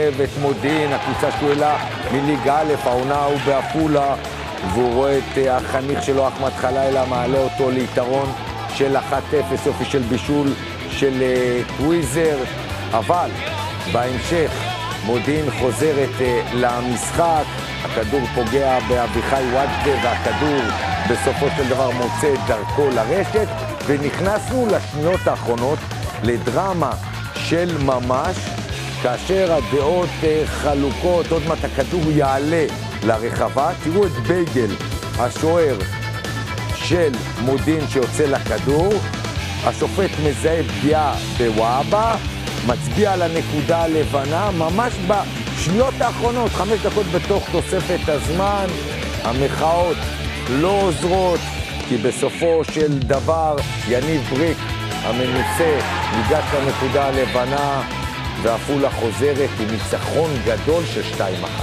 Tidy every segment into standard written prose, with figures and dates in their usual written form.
עוזב את מודיעין, הקבוצה שהוא העלה מליגה א', העונה הוא בעפולה, והוא רואה את החניך שלו אחמד חלילה מעלה אותו ליתרון של 1-0, יופי של בישול של טוויזר, אבל בהמשך מודיעין חוזרת למשחק, הכדור פוגע באביחי וג'ה והכדור בסופו של דבר מוצא את דרכו לרשת, ונכנסנו לשניות האחרונות לדרמה של ממש, כאשר הדעות חלוקות, עוד מעט הכדור יעלה לרחבה. תראו את בייגל, השוער של מודיעין שיוצא לכדור, השופט מזהה פגיעה בוואבה, מצביע על הנקודה הלבנה, ממש בשניות האחרונות, 5 דקות בתוך תוספת הזמן. המחאות לא עוזרות, כי בסופו של דבר יניב בריק המנוסה ניגש לנקודה הלבנה, ועפולה חוזרת עם ניצחון גדול של 2-1.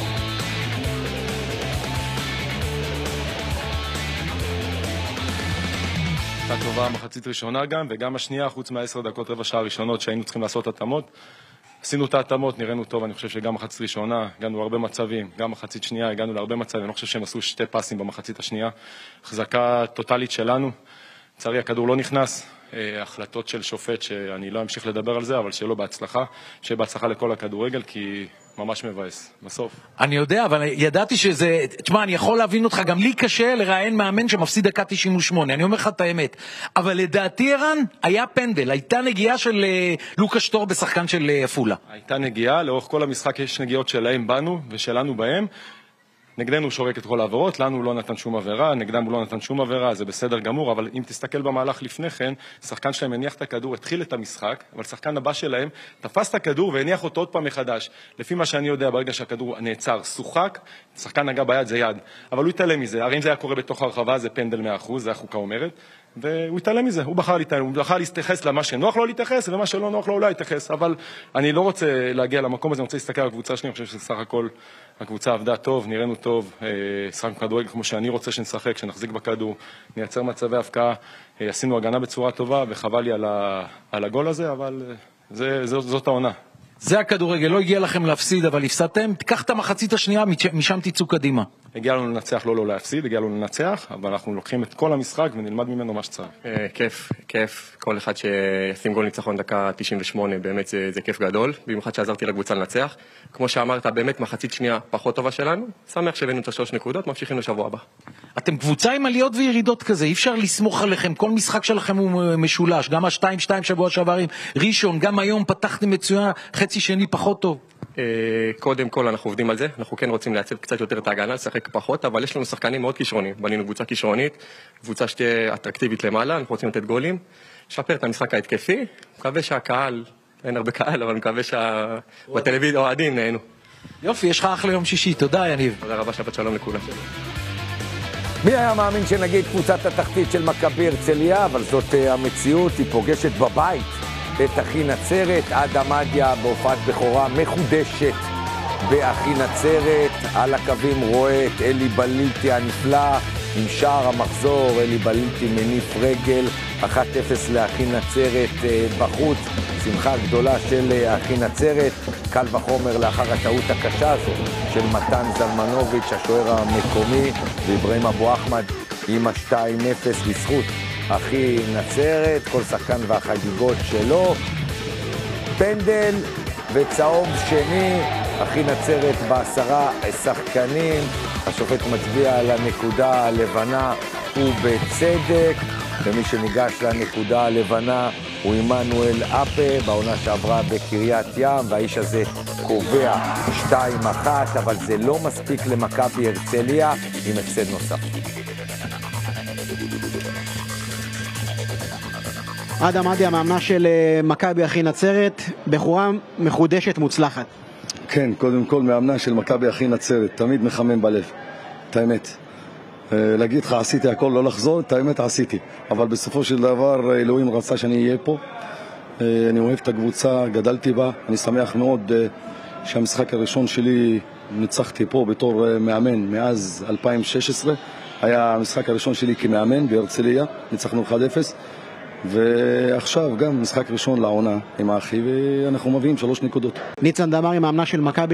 הייתה טובה מחצית ראשונה גם, וגם השנייה, חוץ מה10 דקות, רבע שעה ראשונות שהיינו צריכים לעשות התאמות. עשינו את ההתאמות, נראינו טוב, אני חושב שגם מחצית ראשונה הגענו להרבה מצבים, גם מחצית שנייה הגענו להרבה מצבים, אני חושב שהם עשו 2 פסים במחצית השנייה. החזקה טוטלית שלנו, לצערי הכדור לא נכנס, החלטות של שופט שאני לא אמשיך לדבר על זה, אבל שלא בהצלחה, שיהיה בהצלחה לכל הכדורגל, כי ממש מבאס, בסוף. אני יודע, אבל ידעתי שזה, תשמע, אני יכול להבין אותך, גם לי קשה לראיין מאמן שמפסיד דקה 98, אני אומר לך את האמת. אבל לדעתי ערן, היה פנדל, הייתה נגיעה של לוקה שטור בשחקן של עפולה. הייתה נגיעה, לאורך כל המשחק יש נגיעות שלהם בנו ושלנו בהם. נגדנו שורק את כל העבירות, לנו לא נתן שום עבירה, נגדם הוא לא נתן שום עבירה, זה בסדר גמור, אבל אם תסתכל במהלך לפני כן, שחקן שלהם הניח את הכדור, התחיל את המשחק, אבל שחקן הבא שלהם תפס את הכדור והניח אותו עוד פעם מחדש. לפי מה שאני יודע, ברגע שהכדור נעצר, שוחק, שחקן נגע ביד זה יד, אבל הוא התעלם מזה, הרי אם זה היה קורה בתוך הרחבה, זה פנדל 100%, זה החוקה אומרת, והוא התעלם מזה, הוא בחר להתייחס למה שנוח לו להתייחס, ומה שלא נוח לו אולי להתייחס, אבל אני לא רוצה להגיע למקום הזה, אני רוצה להסתכל על הקבוצה שלי, אני חושב שסך הכל הקבוצה עבדה טוב, נראינו טוב, שחקנו כדורגל כמו שאני רוצה שנשחק, שנחזיק בכדור, נייצר מצבי הפקעה, עשינו הגנה בצורה טובה, וחבל לי על הגול הזה, אבל זאת העונה. זה הכדורגל, לא הגיע לכם להפסיד, אבל הפסדתם, תיקח את המחצית השנייה, משם תצאו קדימה. הגיע לנו לנצח, לא להפסיד, הגיע לנו לנצח, אבל אנחנו לוקחים את כל המשחק ונלמד ממנו מה שצריך. כיף, כל אחד שישים גול ניצחון דקה 98, באמת זה כיף גדול, במיוחד שעזרתי לקבוצה לנצח. כמו שאמרת, באמת מחצית שנייה פחות טובה שלנו, שמח שלנו את 3 נקודות, ממשיכים לשבוע הבא. אתם קבוצה עם עליות וירידות כזה, אי אפשר לסמוך עליכם, כל משחק שלכם הוא משולש, גם ה-2-2 שבוע שעברים, ראשון, גם היום פתחתם מצוין, חצי שני פחות טוב. קודם כל אנחנו עובדים על זה, אנחנו כן רוצים לייצב קצת יותר את ההגנה, לשחק פחות, אבל יש לנו שחקנים מאוד כישרוניים, בנינו קבוצה כישרונית, קבוצה שתהיה אטרקטיבית למעלה, אנחנו רוצים לתת גולים, לשפר את המשחק ההתקפי, מקווה שהקהל, אין הרבה קהל, אבל מקווה שבטלוויזיה אוהדים נהנו. יופי, יש לך אחלה יום שישי, תודה יניב. תודה רבה, שבת שלום לכולם. מי היה מאמין שנגיד קבוצת התחתית של מכבי הרצליה, אבל זאת המציאות, היא פוגשת בבית את אחי נצרת, עד עמדיה בהופעת בכורה מחודשת באחי נצרת, על הקווים רואה את אלי בליטי הנפלא עם שער המחזור, אלי בליטי מניף רגל, 1-0 לאחי נצרת בחוץ, שמחה גדולה של אחי נצרת, קל וחומר לאחר הטעות הקשה הזו של מתן זלמנוביץ' השוער המקומי, ואיברהים אבו אחמד עם ה-2-0 בזכות אחי נצרת, כל שחקן והחגיגות שלו, פנדל וצהוב שני, אחי נצרת ב10 שחקנים, השופט מצביע על הנקודה הלבנה ובצדק, ומי שניגש לנקודה הלבנה הוא עמנואל אפה, בעונה שעברה בקריית ים, והאיש הזה קובע 2-1, אבל זה לא מספיק למכבי הרצליה עם הפסד נוסף. עד עמדיה, המאמנה של מכבי אחי נצרת, בחורה מחודשת מוצלחת. כן, קודם כל מאמנה של מכבי אחי נצרת, תמיד מחמם בלב, את האמת. להגיד לך עשיתי הכל, לא לחזור, את האמת עשיתי, אבל בסופו של דבר אלוהים רצה שאני אהיה פה. אני אוהב את הקבוצה, גדלתי בה, אני שמח מאוד שהמשחק הראשון שלי ניצחתי פה בתור מאמן מאז 2016, היה המשחק הראשון שלי כמאמן בהרצליה, ניצחנו 1-0, ועכשיו גם משחק ראשון לעונה עם האחי, ואנחנו מביאים 3 נקודות. ניצן דמרי, מאמנה של מכבי